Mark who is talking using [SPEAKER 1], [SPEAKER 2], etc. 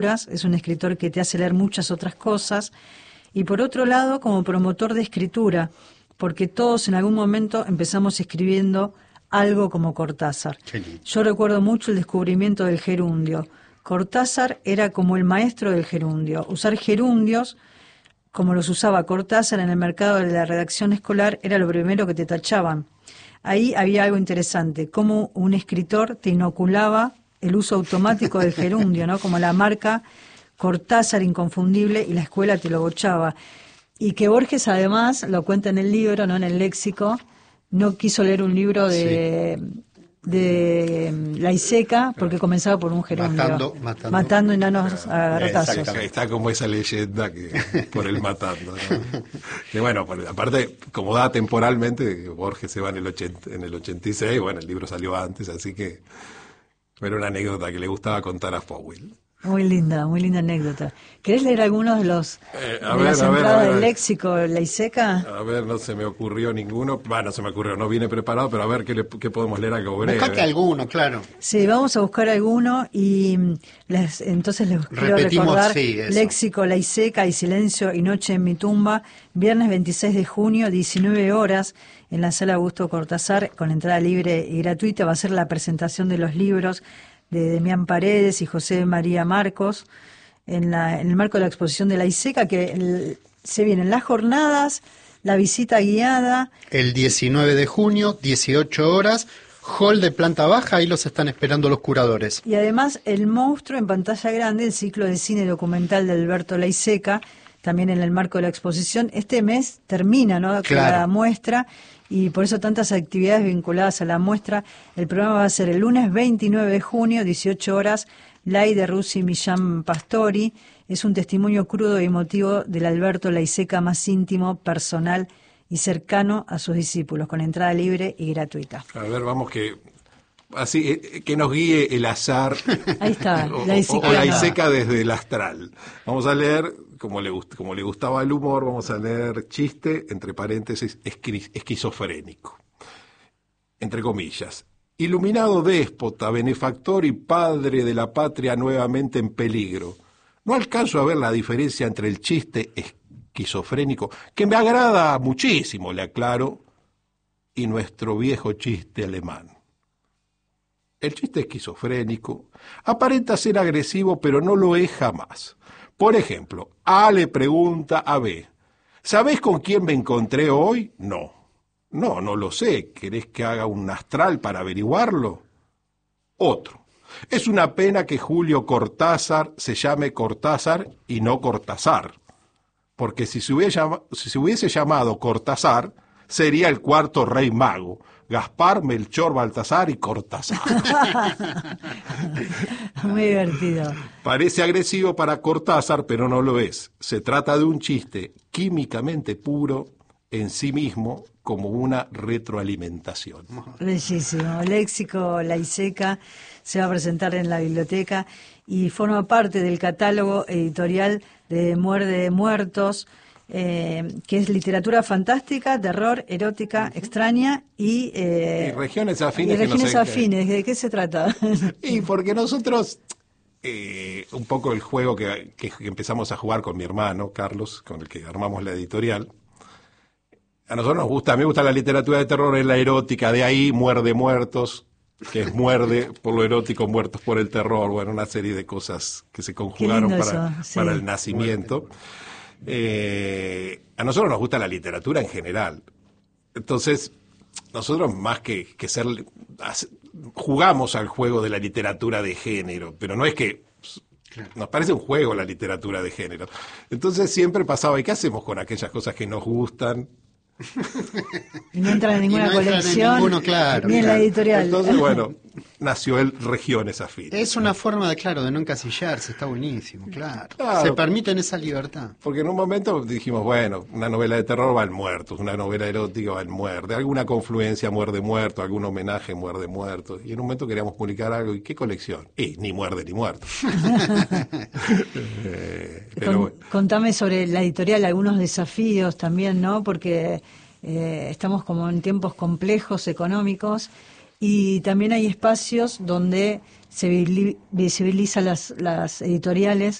[SPEAKER 1] es un escritor que te hace leer muchas otras cosas, y por otro lado como promotor de escritura, porque todos en algún momento empezamos escribiendo algo como Cortázar. Yo recuerdo mucho el descubrimiento del gerundio. Cortázar era como el maestro del gerundio. Usar gerundios, como los usaba Cortázar en el mercado de la redacción escolar, era lo primero que te tachaban. Ahí había algo interesante, cómo un escritor te inoculaba el uso automático del gerundio, ¿no? Como la marca Cortázar inconfundible, y la escuela te lo bochaba. Y que Borges además, lo cuenta en el libro, no en el léxico, no quiso leer un libro de Laiseca porque comenzaba por un gerundio. Matando enanos a garrotazos.
[SPEAKER 2] Está como esa leyenda que por el matando, ¿no? Que bueno, aparte, como da temporalmente, Borges se va en el 86, bueno, el libro salió antes, así que era una anécdota que le gustaba contar a Fowell.
[SPEAKER 1] Muy linda anécdota. ¿Querés leer algunos de las entradas del léxico Laiseca?
[SPEAKER 2] A ver, no se me ocurrió ninguno. No se me ocurrió, no viene preparado, pero a ver qué podemos leer algo breve.
[SPEAKER 3] Buscate alguno, claro.
[SPEAKER 1] Sí, vamos a buscar alguno y entonces les quiero recordar léxico Laiseca y Silencio y Noche en mi tumba, viernes 26 de junio, 19 horas, en la sala Augusto Cortázar, con entrada libre y gratuita. Va a ser la presentación de los libros de Demián Paredes y José María Marcos, en el marco de la exposición de Laiseca, que se vienen las jornadas, la visita guiada.
[SPEAKER 3] El 19 de junio, 18 horas, hall de planta baja, ahí los están esperando los curadores.
[SPEAKER 1] Y además El monstruo en pantalla grande, el ciclo de cine documental de Alberto Laiseca, también en el marco de la exposición. Este mes termina, ¿no?, claro, la muestra, y por eso tantas actividades vinculadas a la muestra. El programa va a ser el lunes 29 de junio, 18 horas, Lai de Rusi y Millán Pastori. Es un testimonio crudo y emotivo del Alberto Laiseca más íntimo, personal y cercano a sus discípulos, con entrada libre y gratuita.
[SPEAKER 2] A ver, vamos que nos guíe el azar.
[SPEAKER 1] Ahí está,
[SPEAKER 2] o Laiseca desde el astral. Vamos a leer, como le gustaba el humor, vamos a leer chiste, entre paréntesis, esquizofrénico. Entre comillas. Iluminado déspota, benefactor y padre de la patria nuevamente en peligro. No alcanzo a ver la diferencia entre el chiste esquizofrénico, que me agrada muchísimo, le aclaro, y nuestro viejo chiste alemán. El chiste esquizofrénico aparenta ser agresivo, pero no lo es jamás. Por ejemplo, A le pregunta a B, ¿sabés con quién me encontré hoy? No, no lo sé. ¿Querés que haga un astral para averiguarlo? Otro. Es una pena que Julio Cortázar se llame Cortázar y no Cortázar, porque si se hubiese llamado Cortázar, sería el cuarto rey mago. Gaspar, Melchor, Baltasar y Cortázar.
[SPEAKER 1] Muy divertido.
[SPEAKER 2] Parece agresivo para Cortázar, pero no lo es. Se trata de un chiste químicamente puro en sí mismo, como una retroalimentación.
[SPEAKER 1] Bellísimo. Léxico Laiseca se va a presentar en la biblioteca y forma parte del catálogo editorial de Muerde Muertos, que es literatura fantástica, terror, erótica, extraña y
[SPEAKER 2] regiones afines.
[SPEAKER 1] ¿De qué se trata?
[SPEAKER 2] Y porque nosotros, un poco el juego que empezamos a jugar con mi hermano, Carlos, con el que armamos la editorial, a nosotros a mí me gusta la literatura de terror, es la erótica, de ahí Muerde Muertos, que es muerde por lo erótico, muertos por el terror, bueno, una serie de cosas que se conjugaron para el nacimiento. A nosotros nos gusta la literatura en general. Entonces, nosotros más que ser, jugamos al juego de la literatura de género, pero no es que nos parece un juego la literatura de género. Entonces siempre pasaba, ¿y qué hacemos con aquellas cosas que nos gustan?
[SPEAKER 1] Y no entra en ninguna colección, ni en la editorial.
[SPEAKER 2] Entonces, bueno, nació el Regiones Afines.
[SPEAKER 3] Es una forma de no encasillarse, está buenísimo, claro. Se permiten esa libertad.
[SPEAKER 2] Porque en un momento dijimos, bueno, una novela de terror va en muertos, una novela erótica va en muerte, alguna confluencia muerde muerto, algún homenaje muerde muerto. Y en un momento queríamos publicar algo, ¿y qué colección? Ni muerde ni muerto.
[SPEAKER 1] Contame sobre la editorial, algunos desafíos también, ¿no? Porque estamos como en tiempos complejos económicos y también hay espacios donde se visibiliza las editoriales